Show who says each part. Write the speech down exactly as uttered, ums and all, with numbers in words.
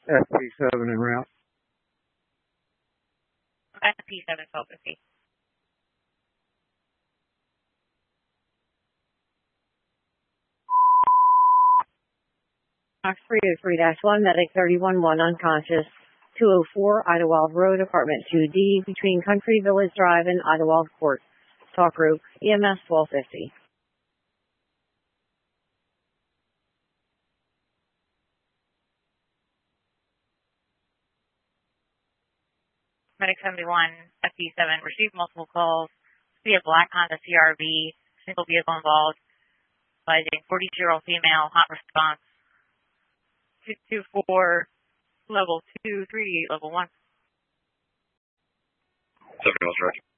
Speaker 1: S P seven en route.
Speaker 2: S P seven twelve fifty.
Speaker 3: Fox three oh three dash one, Medic thirty-one one unconscious, two oh four Idlewild Road, Apartment two D, between Country Village Drive and Idlewild Court. Talk group, E M S twelve fifty.
Speaker 2: Medic seventy-one, S P seven, received multiple calls. See a black Honda C R V, single vehicle involved, advising forty-year-old female, hot response, two two four, level two three, level one.
Speaker 4: seventy-one,